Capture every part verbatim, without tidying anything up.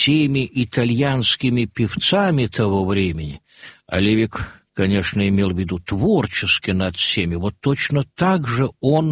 всеми итальянскими певцами того времени, а Левик, конечно, имел в виду творчески над всеми, вот точно так же он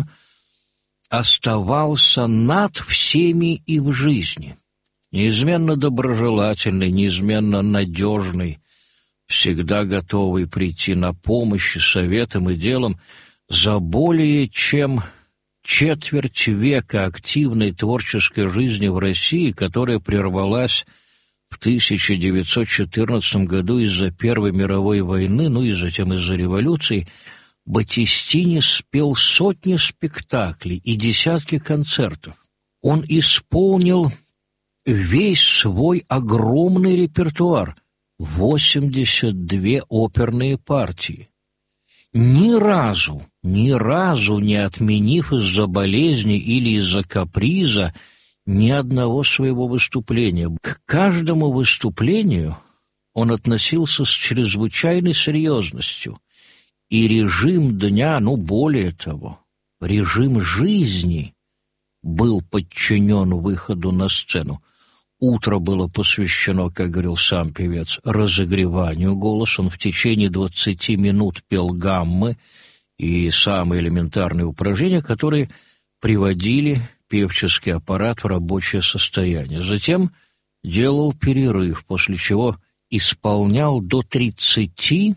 оставался над всеми и в жизни. Неизменно доброжелательный, неизменно надежный, всегда готовый прийти на помощь и советом и делом, за более чем четверть века активной творческой жизни в России, которая прервалась в тысяча девятьсот четырнадцатом году из-за Первой мировой войны, ну и затем из-за революции, Баттистини спел сотни спектаклей и десятки концертов. Он исполнил весь свой огромный репертуар — восемьдесят две оперные партии. Ни разу, ни разу не отменив из-за болезни или из-за каприза ни одного своего выступления. К каждому выступлению он относился с чрезвычайной серьезностью. И режим дня, ну более того, режим жизни был подчинен выходу на сцену. Утро было посвящено, как говорил сам певец, разогреванию голоса. Он в течение двадцати минут пел гаммы и самые элементарные упражнения, которые приводили певческий аппарат в рабочее состояние. Затем делал перерыв, после чего исполнял до тридцати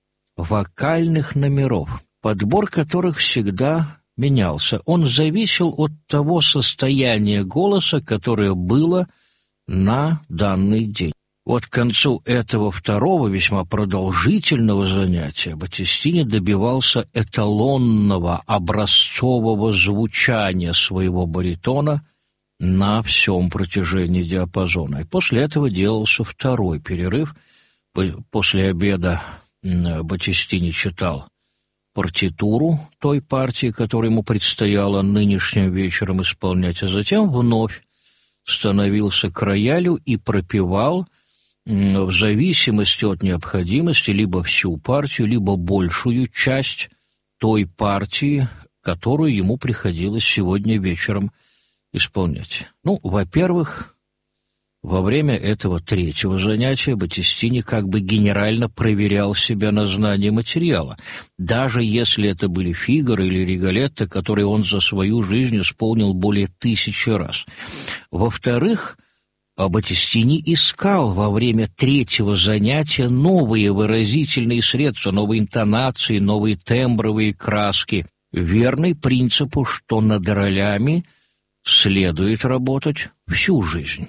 вокальных номеров, подбор которых всегда менялся. Он зависел от того состояния голоса, которое было на данный день. Вот к концу этого второго, весьма продолжительного занятия Баттистини добивался эталонного, образцового звучания своего баритона на всем протяжении диапазона. И после этого делался второй перерыв. После обеда Баттистини читал партитуру той партии, которую ему предстояло нынешним вечером исполнять, а затем вновь становился к роялю и пропевал в зависимости от необходимости либо всю партию, либо большую часть той партии, которую ему приходилось сегодня вечером исполнять. Ну, во-первых, во время этого третьего занятия Баттистини как бы генерально проверял себя на знание материала, даже если это были Фигаро или Риголетто, которые он за свою жизнь исполнил более тысячи раз. Во-вторых, Баттистини искал во время третьего занятия новые выразительные средства, новые интонации, новые тембровые краски, верный принципу, что над ролями следует работать всю жизнь.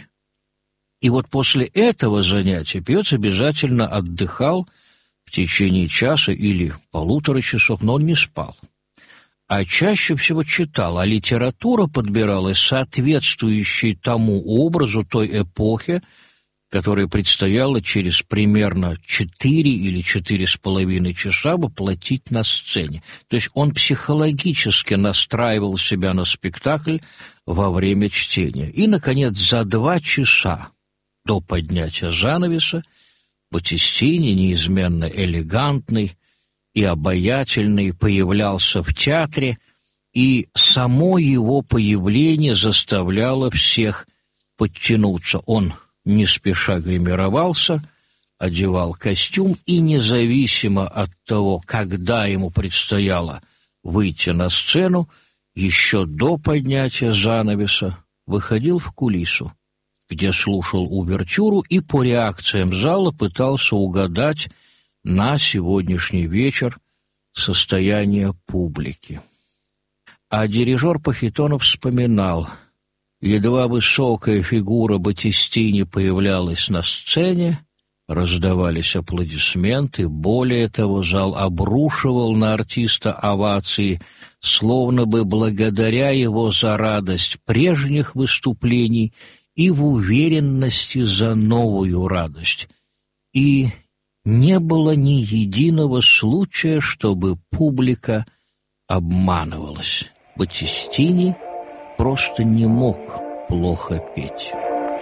И вот после этого занятия певец обязательно отдыхал в течение часа или полутора часов, но он не спал. А чаще всего читал, а литература подбиралась соответствующей тому образу той эпохи, которая предстояло через примерно четыре или четыре с половиной часа воплотить на сцене. То есть он психологически настраивал себя на спектакль во время чтения. И, наконец, за два часа до поднятия занавеса Баттистини, неизменно элегантный и обаятельный, появлялся в театре, и само его появление заставляло всех подтянуться. Он не спеша гримировался, одевал костюм, и независимо от того, когда ему предстояло выйти на сцену, еще до поднятия занавеса выходил в кулису, где слушал увертюру и по реакциям зала пытался угадать на сегодняшний вечер состояние публики. А дирижер Пахитонов вспоминал: едва высокая фигура Баттистини появлялась на сцене, раздавались аплодисменты, более того, зал обрушивал на артиста овации, словно бы благодаря его за радость прежних выступлений и в уверенности за новую радость. И не было ни единого случая, чтобы публика обманывалась. Баттистини просто не мог плохо петь.